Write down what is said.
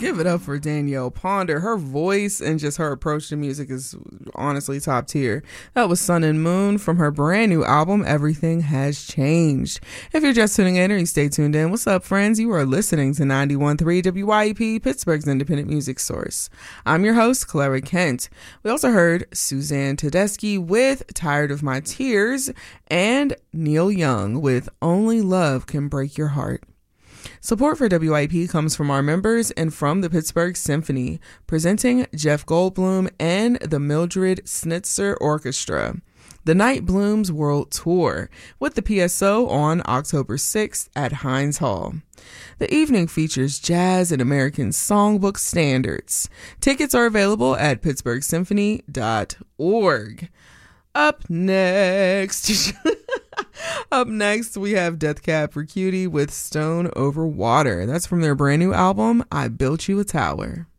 Give it up for Danielle Ponder. Her voice and just her approach to music is honestly top tier. That was Sun and Moon from her brand new album, Everything Has Changed. If you're just tuning in or you stay tuned in, what's up, friends? You are listening to 91.3 WYEP, Pittsburgh's independent music source. I'm your host, Clara Kent. We also heard Suzanne Tedeschi with Tired of My Tears and Neil Young with Only Love Can Break Your Heart. Support for WIP comes from our members and from the Pittsburgh Symphony, presenting Jeff Goldblum and the Mildred Snitzer Orchestra. The Night Blooms World Tour with the PSO on October 6th at Heinz Hall. The evening features jazz and American songbook standards. Tickets are available at pittsburghsymphony.org. Up next, we have Death Cab for Cutie with Stone Over Water. That's from their brand new album, I Built You a Tower.